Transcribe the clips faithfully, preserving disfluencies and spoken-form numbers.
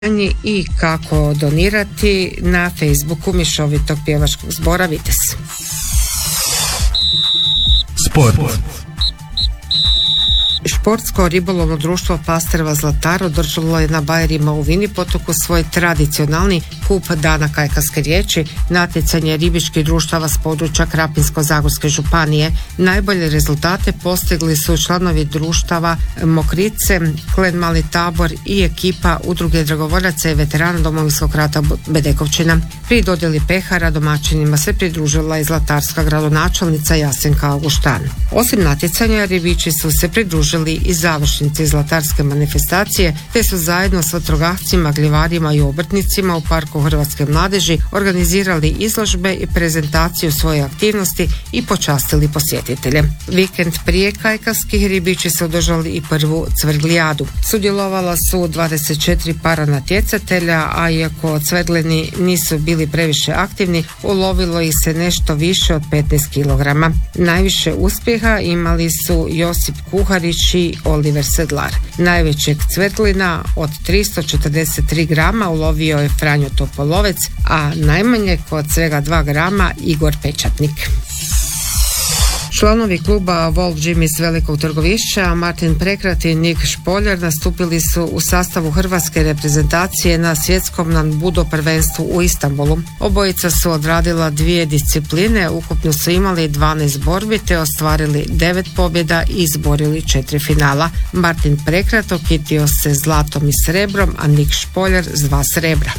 i kako donirati na Facebooku Mješovitog pjevačkog zbora Vitez. Sport. Športsko ribolovno društvo Pastrva Zlatar održalo je na Bajerima u Vini potoku svoj tradicionalni kup Dana kajkavske riječi, natjecanje ribičkih društava s područja Krapinsko-zagorske županije. Najbolje rezultate postigli su članovi društava Mokrice, Klen Mali Tabor i ekipa Udruge dragovoljaca i veterana Domovinskog rata Bedekovčina. Pri dodjeli pehara domaćinima se pridružila i zlatarska gradonačelnica Jasenka Auguštan. Osim natjecanja, ribiči su se pridružili i završnici zlatarske manifestacije, te su zajedno s vatrogascima, gljivarima i obrtnicima u Parku Hrvatske mladeži organizirali izložbe i prezentaciju svoje aktivnosti i počastili posjetitelje. Vikend prije kajkavskih ribiči su održali i prvu cvrglijadu. Sudjelovala su dvadeset četiri para natjecatelja, a iako cvrgleni nisu bili previše aktivni, ulovilo ih se nešto više od petnaest kilograma. Najviše uspjeha imali su Josip Kuharić i Oliver Sedlar. Najvećeg cvrglina od tristo četrdeset tri grama ulovio je Franjo Topolovec, a najmanje kod svega dva grama Igor Pečatnik. Članovi kluba Wolf Gym iz Velikog Trgovišća, Martin Prekrat i Nik Špoljar, nastupili su u sastavu hrvatske reprezentacije na svjetskom Nanbudo prvenstvu u Istanbulu. Obojica su odradila dvije discipline, ukupno su imali dvanaest borbi te ostvarili devet pobjeda i izborili četiri finala. Martin Prekrat okitio se zlatom i srebrom, a Nik Špoljar s dva srebra.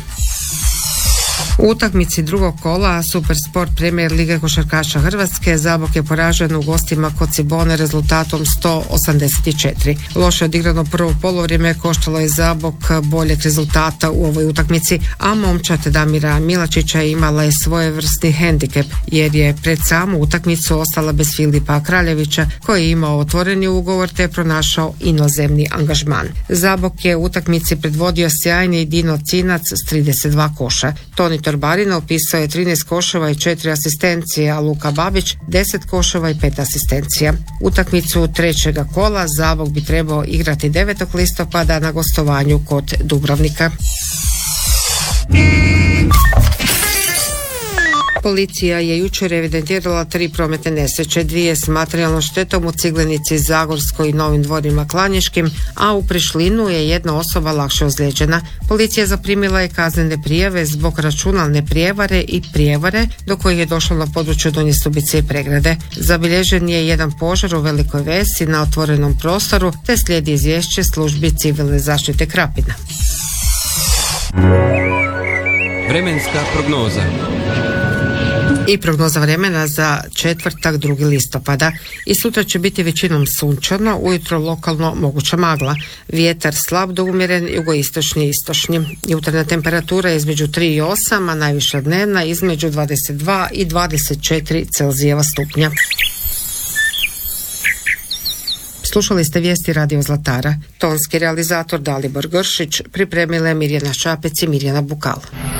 U utakmici drugog kola Supersport Premier Lige košarkaša Hrvatske Zabok je poražen u gostima kod Cibone rezultatom sto osamdeset četiri. Loše odigrano prvo polovrijeme koštalo je Zabok boljeg rezultata u ovoj utakmici, a momčad Damira Milačića imala je svojevrsni hendikep jer je pred samu utakmicu ostala bez Filipa Kraljevića koji je imao otvoreni ugovor te pronašao inozemni angažman. Zabok je u utakmici predvodio sjajni Dino Cinac s trideset dva koša. Toni Torbarino upisao je trinaest koševa i četiri asistencije, a Luka Babić deset koševa i pet asistencija. Utakmicu trećega kola Zabok bi trebao igrati devetog listopada na gostovanju kod Dubrovnika. Policija je jučer evidentirala tri prometne nesreće, dvije s materijalnom štetom u Ciglenici, Zagorskoj i Novim Dvorima Klanješkim, a u Prišlinu je jedna osoba lakše ozlijeđena. Policija zaprimila je kaznene prijave zbog računalne prijevare i prijevare do kojih je došlo na području Donje Stubice i Pregrade. Zabilježen je jedan požar u Velikoj Vesi na otvorenom prostoru, te slijedi izvješće službi civilne zaštite Krapina. Vremenska prognoza. I prognoza vremena za četvrtak drugi listopada. I sutra će biti većinom sunčano, ujutro lokalno moguća magla. Vjetar slab do umjeren, jugoistočni i istočni. Jutarnja temperatura je između tri i osam, a najviša dnevna između dvadeset dva i dvadeset četiri Celzijeva stupnja. Slušali ste vijesti Radio Zlatara. Tonski realizator Dalibor Gršić, pripremila je Mirjana Šapec i Mirjana Bukal.